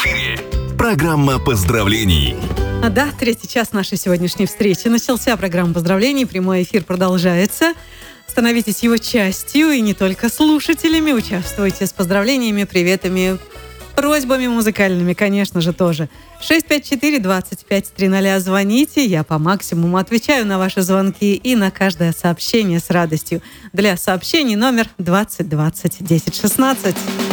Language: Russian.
эфире программа поздравлений. Да, третий час нашей сегодняшней встречи начался. Программа поздравлений, прямой эфир продолжается. Становитесь его частью и не только слушателями. Участвуйте с поздравлениями, приветами, просьбами музыкальными, конечно же, тоже. 654-2530. Звоните, я по максимуму отвечаю на ваши звонки и на каждое сообщение с радостью. Для сообщений номер 20 20 10 16.